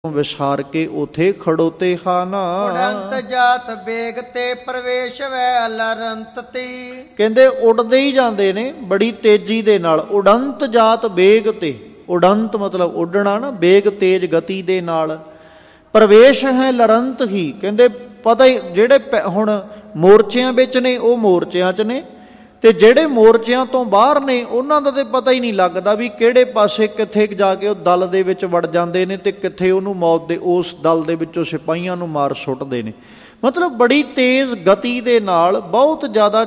ਵਿਸਾਰ ਕੇ ਉਥੇ ਖੜੋਤੇ ਹਨ। ਉਡੰਤ ਜਾਤ ਬੇਗ ਤੇ ਪ੍ਰਵੇਸ਼ ਵੈ ਅਲਰੰਤ ਤੀ। ਕਹਿੰਦੇ ਉੱਡਦੇ ਹੀ ਜਾਂਦੇ ਨੇ ਬੜੀ ਤੇਜ਼ੀ ਦੇ ਨਾਲ। ਉਡੰਤ ਜਾਤ ਬੇਗ ਤੇ, ਉਡੰਤ ਮਤਲਬ ਉੱਡਣਾ ਨਾ, ਬੇਗ ਤੇਜ਼ ਗਤੀ ਦੇ ਨਾਲ। ਪ੍ਰਵੇਸ਼ ਹੈ ਲਰੰਤ ਹੀ, ਕਹਿੰਦੇ ਪਤਾ ਹੀ ਜਿਹੜੇ ਹੁਣ ਮੋਰਚਿਆਂ ਵਿੱਚ ਨੇ ਉਹ ਮੋਰਚਿਆਂ 'ਚ ਨੇ, ਤੇ ਜਿਹੜੇ ਮੋਰਚਿਆਂ ਤੋਂ ਬਾਹਰ ਨੇ ਉਹਨਾਂ ਦਾ ਤਾਂ ਪਤਾ ਹੀ ਨਹੀਂ ਲੱਗਦਾ ਵੀ ਕਿਹੜੇ ਪਾਸੇ ਕਿੱਥੇ ਜਾ ਕੇ ਉਹ ਦਲ ਦੇ ਵਿੱਚ ਵੜ ਜਾਂਦੇ ਨੇ ਤੇ ਕਿੱਥੇ ਉਹਨੂੰ ਮੌਤ ਦੇ ਉਸ ਦਲ ਦੇ ਵਿੱਚੋਂ ਸਿਪਾਹੀਆਂ ਨੂੰ ਮਾਰ ਸੁੱਟਦੇ ਨੇ। ਮਤਲਬ ਬੜੀ ਤੇਜ਼ ਗਤੀ ਦੇ ਨਾਲ, ਬਹੁਤ ਜ਼ਿਆਦਾ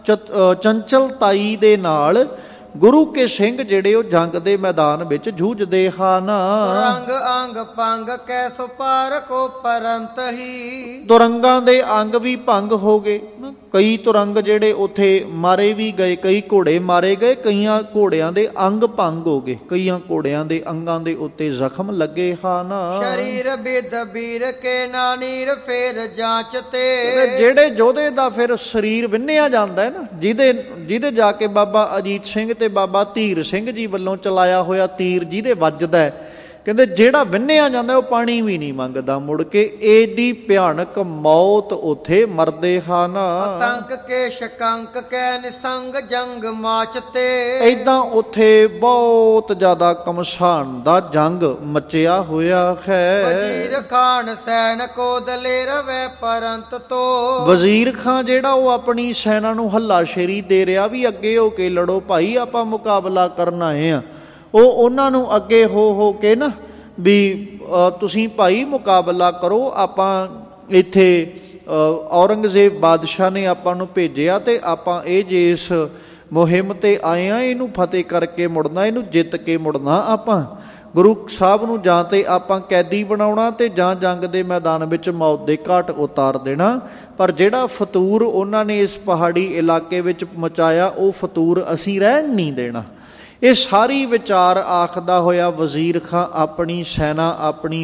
ਚੰਚਲਤਾਈ ਦੇ ਨਾਲ ਗੁਰੂ ਕੇ ਸਿੰਘ ਜਿਹੜੇ ਉਹ ਜੰਗ ਦੇ ਮੈਦਾਨ ਵਿੱਚ ਜੂਝਦੇ ਹਨ। ਤੁਰੰਗ ਅੰਗ ਭੰਗ ਕੈ ਸੁਪਾਰ ਕੋ ਪਰੰਤ ਹੀ। ਤੁਰੰਗਾਂ ਦੇ ਅੰਗ ਵੀ ਭੰਗ ਹੋ ਗਏ, ਕਈ ਤੁਰੰਗ ਜਿਹੜੇ ਉੱਥੇ ਮਾਰੇ ਵੀ ਗਏ, ਕਈ ਘੋੜੇ ਮਾਰੇ ਗਏ, ਕਈਆਂ ਘੋੜਿਆਂ ਦੇ ਅੰਗ ਭੰਗ ਹੋ ਗਏ, ਕਈਆਂ ਘੋੜਿਆਂ ਦੇ ਅੰਗਾਂ ਦੇ ਉੱਤੇ ਜ਼ਖਮ ਲੱਗੇ ਹਨ। ਸ਼ਰੀਰ ਬਿਦ ਬੀਰ ਕੇ ਨਾਨੀਰ ਫੇਰ ਜਾਂਚ ਤੇ। ਜਿਹੜੇ ਯੋਧੇ ਦਾ ਫਿਰ ਸਰੀਰ ਵਿੰਨਿਆ ਜਾਂਦਾ ਹੈ ਨਾ, ਜਿਹਦੇ ਜਾ ਕੇ ਬਾਬਾ ਅਜੀਤ ਸਿੰਘ ਤੇ ਬਾਬਾ ਧੀਰ ਸਿੰਘ ਜੀ ਵੱਲੋਂ ਚਲਾਇਆ ਹੋਇਆ ਤੀਰ ਜਿਹਦੇ ਵੱਜਦਾ, ਕਹਿੰਦੇ ਜਿਹੜਾ ਵਿੰਨਿਆ ਜਾਂਦਾ ਉਹ ਪਾਣੀ ਵੀ ਨਹੀਂ ਮੰਗਦਾ ਮੁੜ ਕੇ। ਏਡੀ ਭਿਆਨਕ ਮੌਤ ਉੱਥੇ ਮਰਦੇ ਹਨ। ਪਤੰਗ ਕੇ ਸ਼ਕੰਕ ਕੈ ਨਿਸੰਗ ਜੰਗ ਮਾਚ ਤੇ। ਏਦਾਂ ਉੱਥੇ ਬਹੁਤ ਜ਼ਿਆਦਾ ਕਮਸਾਨ ਦਾ ਜੰਗ ਮਚਿਆ ਹੋਇਆ ਹੈ। ਵਜ਼ੀਰ ਖਾਨ ਸੈਨ ਕੋ ਦਲੇਰ ਵੈ ਪਰੰਤ ਤੋ। ਵਜ਼ੀਰ ਖਾਂ ਜਿਹੜਾ ਉਹ ਆਪਣੀ ਸੈਨਾ ਨੂੰ ਹੱਲਾਸ਼ੇਰੀ ਦੇ ਰਿਹਾ ਵੀ ਅੱਗੇ ਹੋ ਕੇ ਲੜੋ ਭਾਈ, ਆਪਾਂ ਮੁਕਾਬਲਾ ਕਰਨ ਆਏ ਆ। ਉਹ ਉਹਨਾਂ ਨੂੰ ਅੱਗੇ ਹੋ ਕੇ ਨਾ ਵੀ ਤੁਸੀਂ ਭਾਈ ਮੁਕਾਬਲਾ ਕਰੋ, ਆਪਾਂ ਇੱਥੇ ਔਰੰਗਜ਼ੇਬ ਬਾਦਸ਼ਾਹ ਨੇ ਆਪਾਂ ਨੂੰ ਭੇਜਿਆ ਤੇ ਆਪਾਂ ਇਹ ਜੇ ਇਸ ਮੁਹਿੰਮ ਤੇ ਆਏ ਆ, ਇਹਨੂੰ ਫਤਿਹ ਕਰਕੇ ਮੁੜਨਾ, ਇਹਨੂੰ ਜਿੱਤ ਕੇ ਮੁੜਨਾ। ਆਪਾਂ ਗੁਰੂ ਸਾਹਿਬ ਨੂੰ ਜਾਂ ਤੇ ਆਪਾਂ ਕੈਦੀ ਬਣਾਉਣਾ ਤੇ ਜਾਂ ਜੰਗ ਦੇ ਮੈਦਾਨ ਵਿੱਚ ਮੌਤ ਦੇ ਘਾਟ ਉਤਾਰ ਦੇਣਾ। ਪਰ ਜਿਹੜਾ ਫਤੂਰ ਉਹਨਾਂ ਨੇ ਇਸ ਪਹਾੜੀ ਇਲਾਕੇ ਵਿੱਚ ਮਚਾਇਆ, ਉਹ ਫਤੂਰ ਅਸੀਂ ਰਹਿਣ ਨਹੀਂ ਦੇਣਾ। ਇਹ ਸਾਰੀ ਵਿਚਾਰ ਆਖਦਾ ਹੋਇਆ ਵਜ਼ੀਰ ਖਾਂ ਆਪਣੀ ਸੈਨਾ, ਆਪਣੀ